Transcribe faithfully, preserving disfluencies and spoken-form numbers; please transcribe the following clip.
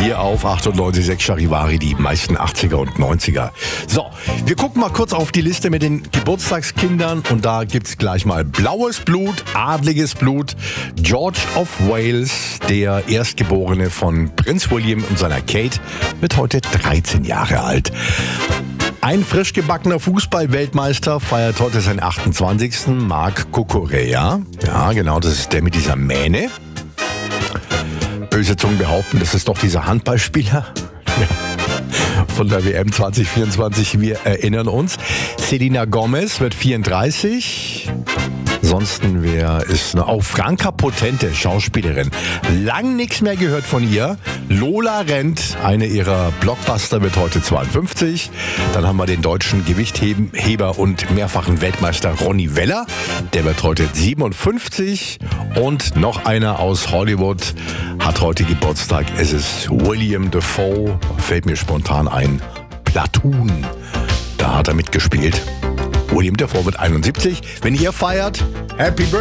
Hier auf achtundneunzig Komma sechs Charivari, die meisten achtziger und neunziger. So, wir gucken mal kurz auf die Liste mit den Geburtstagskindern und da gibt's gleich mal blaues Blut, adliges Blut. George of Wales, der Erstgeborene von Prinz William und seiner Kate, wird heute dreizehn Jahre alt. Ein frisch gebackener Fußball-Weltmeister feiert heute seinen achtundzwanzigsten Marc Cucurella. Ja, genau, das ist der mit dieser Mähne. Böse Zungen behaupten, das ist doch dieser Handballspieler. Ja. Von der W M zwanzig vierundzwanzig, wir erinnern uns. Selena Gomez wird vierunddreißig. Ansonsten, wer ist noch? Oh, Franka Potente, Schauspielerin. Lang nichts mehr gehört von ihr. Lola Rent, eine ihrer Blockbuster, wird heute zweiundfünfzig. Dann haben wir den deutschen Gewichtheber und mehrfachen Weltmeister Ronny Weller. Der wird heute siebenundfünfzig. Und noch einer aus Hollywood hat heute Geburtstag. Es ist William Dafoe. Fällt mir spontan ein. Platoon. Da hat er mitgespielt. William Dafoe wird einundsiebzig. Wenn ihr feiert, Happy Birthday!